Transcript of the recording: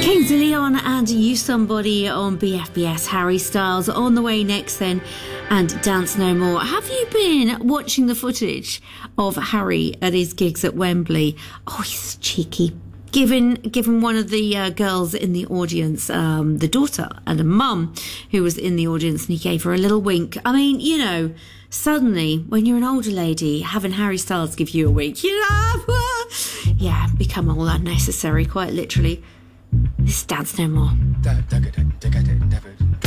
Kings of Leon and You Somebody on BFBS. Harry Styles on the way next then, and Dance No More. Have you been watching the footage of Harry at his gigs at Wembley? Oh, he's cheeky. Given one of the girls in the audience, the daughter and a mum who was in the audience, and he gave her a little wink. I mean, you know, suddenly when you're an older lady, having Harry Styles give you a wink, you know, yeah, become all unnecessary, quite literally. This Dance No More.